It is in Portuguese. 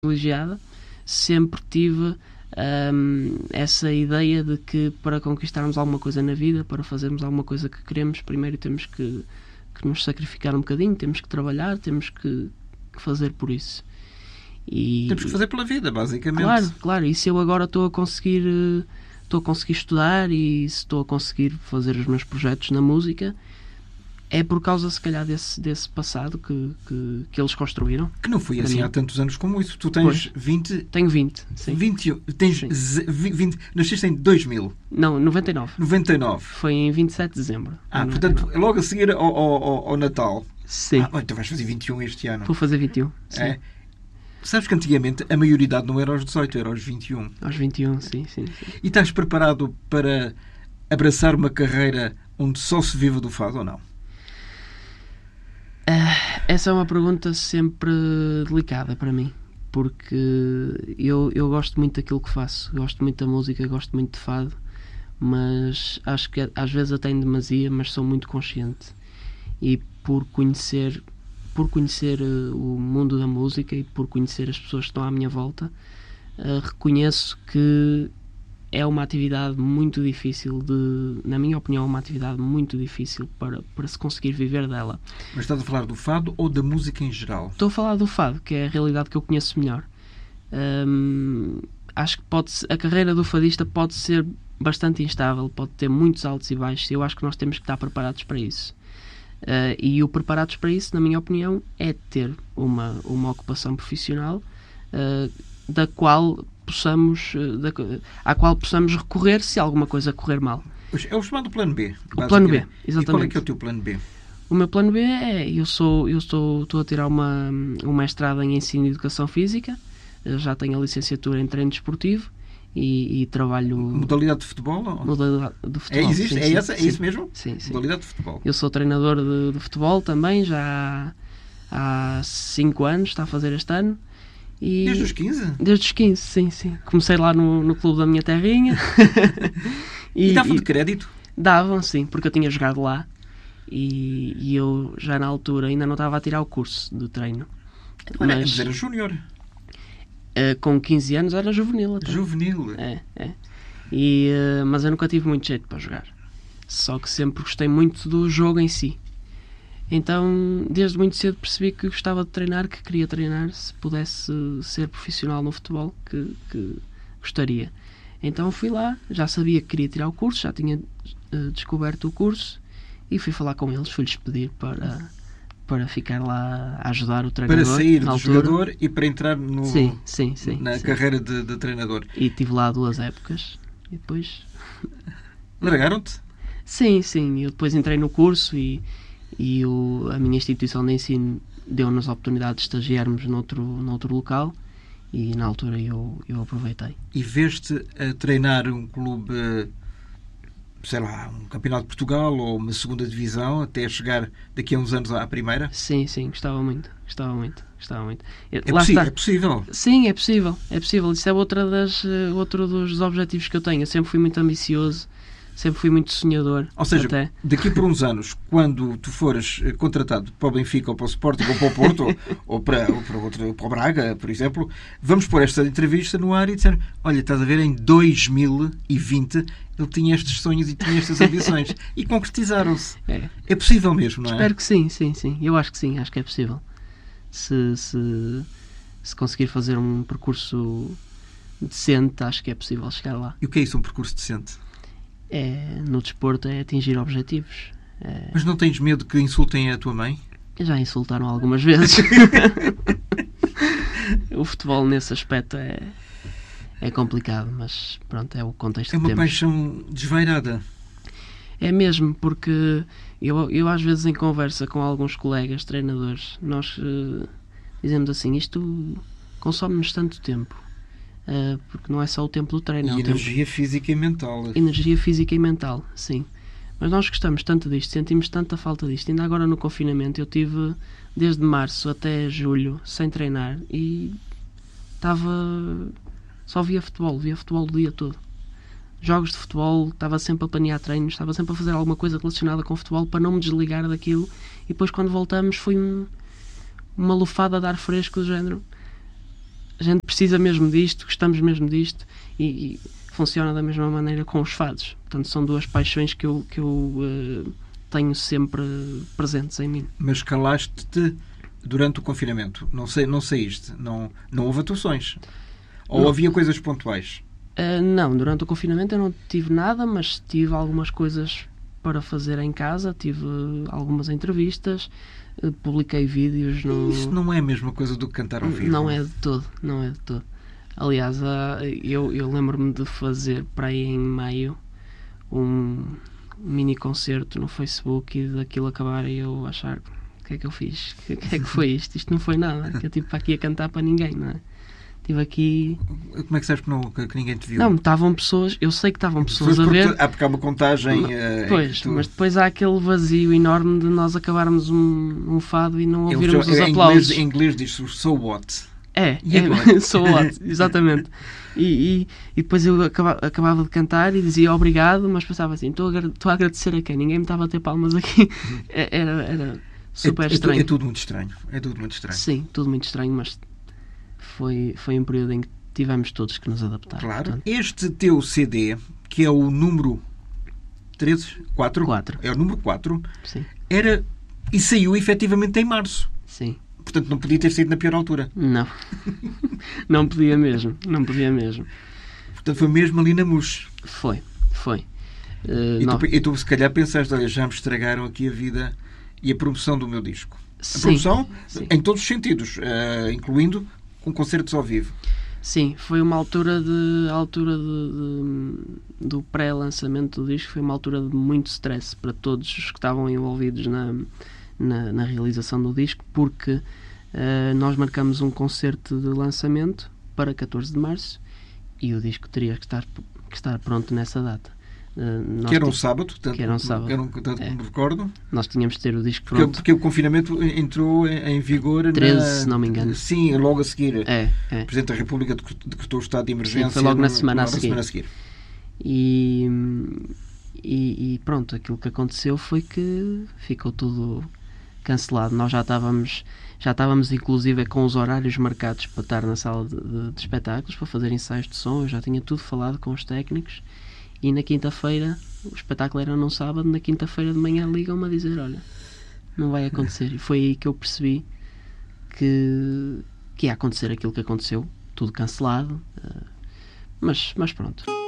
privilegiada, sempre tive essa ideia de que para conquistarmos alguma coisa na vida, para fazermos alguma coisa que queremos, primeiro temos que nos sacrificar um bocadinho, temos que trabalhar, temos que fazer por isso. Temos que fazer pela vida, basicamente. Claro. E se eu agora estou a conseguir estudar e se estou a conseguir fazer os meus projetos na música, é por causa, se calhar, desse passado que eles construíram. Que não foi assim há tantos anos como isso. Tu tens 20... Tenho 20, sim. 21. Tens 20... Nasceste em 2000? Não, 99. 99. Foi em 27 de dezembro. Portanto, logo a seguir ao Natal. Sim. Então vais fazer 21 este ano. Vou fazer 21, sim. É? Sabes que antigamente a maioridade não era aos 18, era aos 21. Aos 21, sim. E estás preparado para abraçar uma carreira onde só se vive do fado ou não? Essa é uma pergunta sempre delicada para mim, porque eu gosto muito daquilo que faço, gosto muito da música, gosto muito de fado, mas acho que às vezes até em demasia, mas sou muito consciente, e por conhecer o mundo da música e por conhecer as pessoas que estão à minha volta, reconheço que é uma atividade muito difícil na minha opinião, uma atividade muito difícil para se conseguir viver dela. Mas estás a falar do fado ou da música em geral? Estou a falar do fado, que é a realidade que eu conheço melhor. Acho que a carreira do fadista pode ser bastante instável, pode ter muitos altos e baixos, e eu acho que nós temos que estar preparados para isso. E o preparados para isso, na minha opinião, é ter uma ocupação profissional à qual possamos recorrer se alguma coisa correr mal. É o chamado plano B. O plano B, exatamente. E qual é que é o teu plano B? O meu plano B é, estou a tirar um mestrado em Ensino e Educação Física, já tenho a licenciatura em Treino Desportivo e trabalho... Modalidade de futebol? Modalidade de futebol. Existe? Sim, é essa? sim, É isso mesmo? Sim. Modalidade de futebol. Eu sou treinador de futebol também, já há 5 anos, está a fazer este ano. Desde os 15? Desde os 15, sim. Comecei lá no clube da minha terrinha. E davam de crédito? Davam, sim, porque eu tinha jogado lá. E eu já na altura ainda não estava a tirar o curso de treino. Mas era júnior? Com 15 anos era juvenil. Até. Juvenil? É. Mas eu nunca tive muito jeito para jogar. Só que sempre gostei muito do jogo em si. Então, desde muito cedo percebi que gostava de treinar, que queria treinar, se pudesse ser profissional no futebol, que gostaria. Então fui lá, já sabia que queria tirar o curso, já tinha descoberto o curso e fui falar com eles, fui-lhes pedir para ficar lá a ajudar o treinador. Para sair de jogador e para entrar na carreira de treinador. E estive lá 2 épocas e depois... Largaram-te? Sim, eu depois entrei no curso e a minha instituição de ensino deu-nos a oportunidade de estagiarmos noutro local e na altura eu aproveitei. E veste a treinar um clube, sei lá, um campeonato de Portugal ou uma segunda divisão até chegar daqui a uns anos à primeira? Sim, gostava muito. É possível? Sim, é possível. Isso é outro dos objetivos que eu tenho. Eu sempre fui muito ambicioso. Sempre fui muito sonhador. Ou seja, daqui por uns anos, quando tu fores contratado para o Benfica ou para o Sporting ou para o Porto ou para o Braga, por exemplo, vamos pôr esta entrevista no ar e dizer, olha, estás a ver, em 2020 ele tinha estes sonhos e tinha estas ambições e concretizaram-se. É possível mesmo, não é? Espero que sim. Eu acho que sim, acho que é possível. Se conseguir fazer um percurso decente, acho que é possível chegar lá. E o que é isso, um percurso decente? No desporto é atingir objetivos. Mas não tens medo que insultem a tua mãe? Já insultaram algumas vezes. O futebol nesse aspecto é complicado, mas pronto, é o contexto que temos. É uma paixão desvairada. É mesmo, porque eu às vezes em conversa com alguns colegas treinadores, nós dizemos assim, isto consome-nos tanto tempo. Porque não é só o tempo do treino. E energia física e mental. Energia física e mental, sim. Mas nós gostamos tanto disto, sentimos tanta falta disto. Ainda agora no confinamento eu tive desde março até julho sem treinar e só via futebol o dia todo. Jogos de futebol, estava sempre a planear treinos, estava sempre a fazer alguma coisa relacionada com futebol para não me desligar daquilo. E depois quando voltamos foi uma lufada de ar fresco do género. a gente precisa mesmo disto, gostamos mesmo disto, e funciona da mesma maneira com os fados. Portanto, são duas paixões que eu tenho sempre presentes em mim. Mas calaste-te durante o confinamento? Não saíste? Não houve atuações? Ou havia coisas pontuais? Não, durante o confinamento eu não tive nada, mas tive algumas coisas para fazer em casa, tive algumas entrevistas, publiquei vídeos no... Isso não é a mesma coisa do que cantar ao vivo? Não é de todo, não é de todo. Aliás, eu lembro-me de fazer para aí em maio um mini concerto no Facebook e daquilo acabar e eu achar: o que é que eu fiz? O que é que foi isto? Isto não foi nada. Que eu tive para aqui a cantar para ninguém, não é? Estive aqui... Como é que sabes que ninguém te viu? Não, estavam pessoas, eu sei que estavam pessoas a ver. Porque há uma contagem. Pois, mas depois há aquele vazio enorme de nós acabarmos um fado e não ouvirmos os aplausos. Em inglês diz-se so what? So what, exatamente. E depois eu acabava de cantar e dizia obrigado, mas pensava assim: estou a agradecer a quem? Ninguém me estava a ter palmas aqui. Era super estranho. É tudo muito estranho. É tudo muito estranho. Sim, tudo muito estranho, mas foi um período em que tivemos todos que nos adaptar. Claro. Portanto. Este teu CD, que é o número 4. É o número 4. Sim. E saiu efetivamente em março. Sim. Portanto, não podia ter saído na pior altura. Não. Não podia mesmo. Não podia mesmo. Portanto, foi mesmo ali na MUS. Foi. E tu, se calhar, pensaste: olha, já me estragaram aqui a vida e a promoção do meu disco. Sim, a promoção sim. Em todos os sentidos, incluindo com concertos ao vivo. Sim, foi uma altura do pré-lançamento do disco, foi uma altura de muito stress para todos os que estavam envolvidos na realização do disco, porque nós marcamos um concerto de lançamento para 14 de março e o disco teria que estar pronto nessa data. Que era um sábado, tanto que como me recordo. Nós tínhamos de ter o disco pronto. Porque o confinamento entrou em vigor 13, se não me engano. Sim, logo a seguir. O Presidente da República decretou o estado de emergência. Sim, foi logo na semana a seguir. E pronto, aquilo que aconteceu foi que ficou tudo cancelado. Nós já estávamos inclusive com os horários marcados para estar na sala de espetáculos, para fazer ensaios de som. Eu já tinha tudo falado com os técnicos. E na quinta-feira, o espetáculo era num sábado, na quinta-feira de manhã ligam-me a dizer: olha, não vai acontecer. E foi aí que eu percebi que ia acontecer aquilo que aconteceu, tudo cancelado, mas pronto.